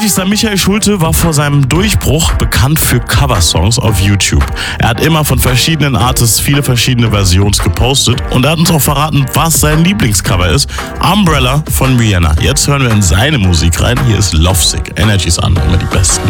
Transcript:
Energy-Star Michael Schulte war vor seinem Durchbruch bekannt für Coversongs auf YouTube. Er hat immer von verschiedenen Artists viele verschiedene Versions gepostet und er hat uns auch verraten, was sein Lieblingscover ist. Umbrella von Rihanna. Jetzt hören wir in seine Musik rein. Hier ist Lovesick. Energy ist an, immer die besten.